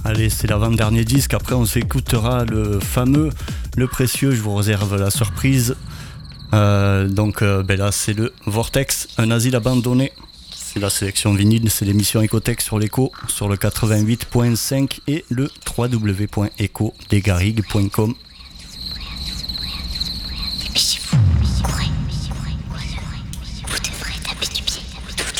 Allez, c'est l'avant-dernier disque. Après, on s'écoutera le fameux, le précieux. Je vous réserve la surprise. Là, c'est le Vortex, un asile abandonné. C'est la sélection vinyle, c'est l'émission Ecotech sur l'Echo, sur le 88.5 et le www.ecodesgarrigues.com.